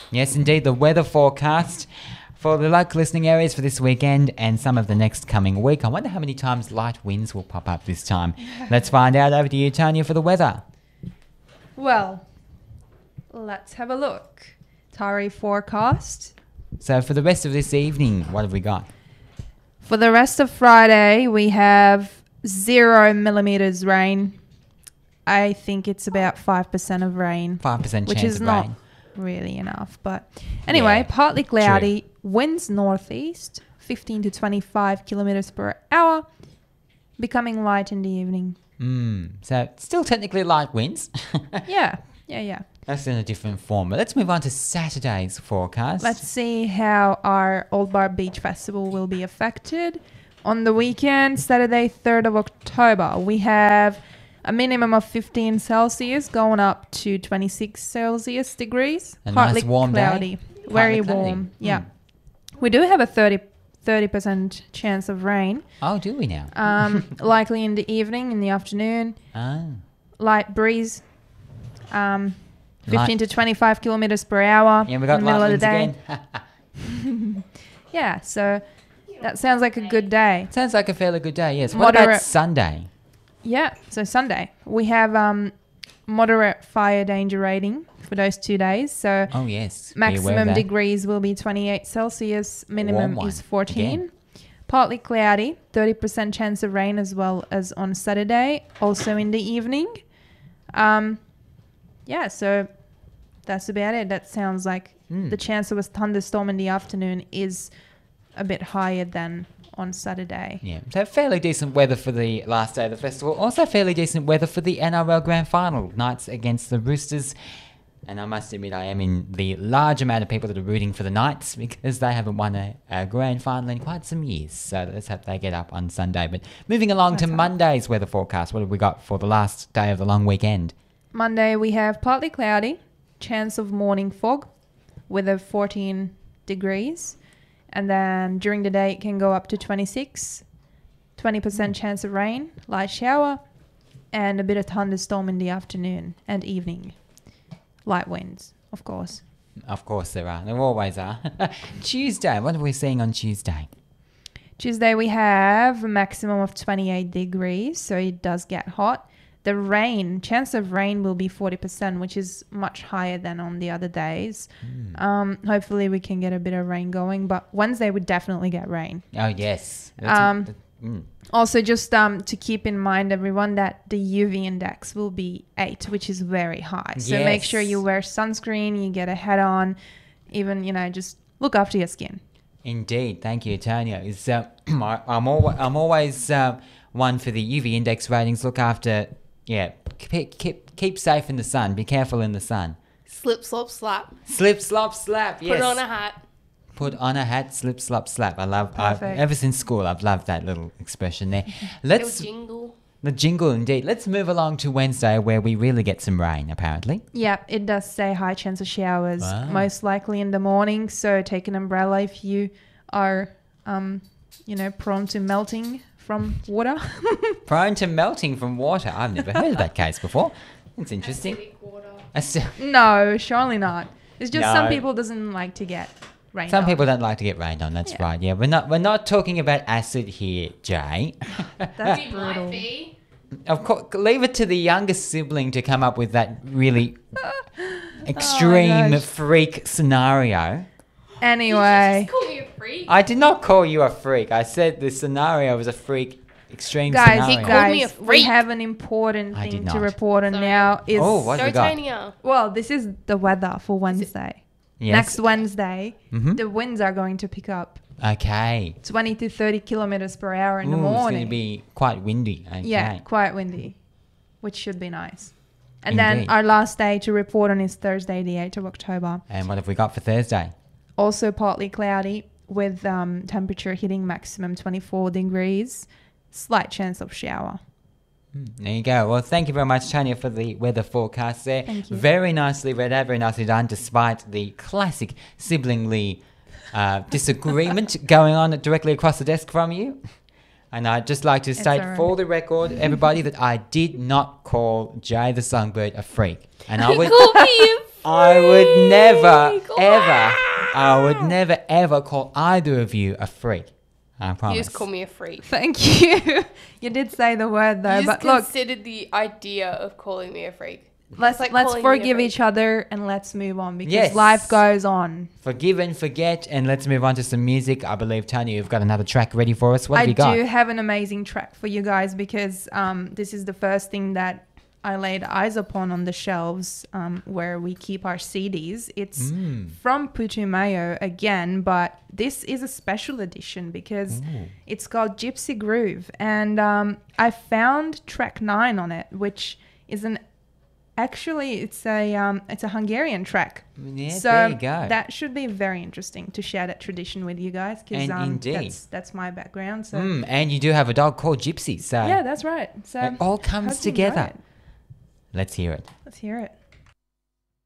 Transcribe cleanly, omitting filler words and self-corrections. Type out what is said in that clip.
Yes, indeed, the weather forecast for the local listening areas for this weekend and some of the next coming week. I wonder how many times light winds will pop up this time. Let's find out. Over to you, Tanya, for the weather. Well, let's have a look. Tari forecast. So for the rest of this evening, what have we got? For the rest of Friday, we have 0 millimeters rain. I think it's about 5% of rain. 5% which chance is of not rain. really enough. But anyway, Yeah, partly cloudy, winds northeast, 15 to 25 kilometers per hour, becoming light in the evening. So still technically light winds. Yeah. That's in a different form. But let's move on to Saturday's forecast. Let's see how our Old Bar Beach Festival will be affected. On the weekend, Saturday, 3rd of October, we have a minimum of 15 Celsius going up to 26 Celsius degrees. A Partly nice warm day. cloudy. Very Partly cloudy. warm. Yeah. We do have a 30% chance of rain. Oh, do we now? Likely in the evening, in the afternoon. Light breeze. 15 to 25 kilometers per hour. Yeah, we got in the middle light of the winds day. again. Yeah, so that sounds like a good day. Sounds like a fairly good day, yes. What about Moderate. Sunday? Yeah, so Sunday we have moderate fire danger rating for those 2 days. So Oh, yes. Be aware of maximum that. degrees will be 28 Celsius, minimum Warm is one, 14. again. Partly cloudy, 30% chance of rain as well as on Saturday, also in the evening. Yeah, so that's about it. That sounds like the chance of a thunderstorm in the afternoon is a bit higher than on Saturday. Yeah, so fairly decent weather for the last day of the festival. Also fairly decent weather for the NRL Grand Final. Knights against the Roosters. And I must admit, I am in the large amount of people that are rooting for the Knights because they haven't won a Grand Final in quite some years. So let's hope they get up on Sunday. But moving along to Monday's weather forecast. What have we got for the last day of the long weekend? Monday we have partly cloudy, chance of morning fog with a 14 degrees. And then during the day it can go up to 26, 20% chance of rain, light shower, and a bit of thunderstorm in the afternoon and evening. Light winds, of course. Of course there are. There always are. Tuesday. What are we seeing on Tuesday? Tuesday we have a maximum of 28 degrees, so it does get hot. The rain, chance of rain will be 40%, which is much higher than on the other days. Hopefully we can get a bit of rain going, but Wednesday we definitely get rain. Oh, yes. Also, just to keep in mind, everyone, that the UV index will be 8, which is very high. So make sure you wear sunscreen, you get a hat on, even, just look after your skin. Indeed. Thank you, Tanya. I'm always one for the UV index ratings. Look after, keep safe in the sun. Be careful in the sun. Slip, slop, slap. Slip, slop, slap. Yes. Put on a hat. Put on a hat, slip, slop, slap. Perfect. Ever since school, I've loved that little expression there. Little jingle. The jingle, indeed. Let's move along to Wednesday, where we really get some rain, apparently. Yeah, it does say high chance of showers, Wow. most likely in the morning. So take an umbrella if you are, prone to melting from water. Prone to melting from water. I've never heard of that case before. It's interesting. No, surely not. It's just some No. people doesn't like to get rained Some on. people don't like to get rained on. That's Yeah. right. Yeah, we're not talking about acid here, Jay. That's It brutal. might be. Of course, leave it to the youngest sibling to come up with that really extreme gosh. freak scenario. Anyway, Just call me a freak. I did not call you a freak. I said the scenario was a freak, extreme guys, scenario. called me a we freak. have an important I did thing to not. report on Sorry. now. Is Oh, what have we Go, got? Tanya. well, this is the weather for Wednesday. Yes. Next Wednesday, Mhm. the winds are going to pick up Okay. 20 to 30 kilometers per hour in the Ooh, it's going morning. to be quite windy. Okay. Yeah, quite windy, which should be nice. And Indeed. then our last day to report on is Thursday, the 8th of October. And what have we got for Thursday? Also partly cloudy with temperature hitting maximum 24 degrees. Slight chance of shower. There you go. Well, thank you very much, Tanya, for the weather forecast there. Thank you. Very nicely read out, very nicely done, despite the classic siblingly disagreement going on directly across the desk from you. And I'd just like to state all right. for the record, everybody, that I did not call Jay the Songbird a freak. And I You would, called me a I would never, Freak. ever, I would never, ever call either of you a freak. I promise. You just call me a freak. Thank you. You did say the word though, You just but look, considered the idea of calling me a freak. let's like let's calling me a forgive freak. each other and let's move on because Yes. life goes on. Forgive and forget, and let's move on to some music. I believe, Tanya, you've got another track ready for us. What have I you got? do have an amazing track for you guys because this is the first thing that I laid eyes upon on the shelves where we keep our CDs. It's from Putumayo again, but this is a special edition because it's called Gypsy Groove. And I found track 9 on it, which is it's a Hungarian track. Yeah, So there you go. that should be very interesting to share that tradition with you guys because And indeed. that's my background. So And you do have a dog called Gypsy, so yeah, that's right. So it all comes hope you enjoy together. it. Let's hear it. Let's hear it.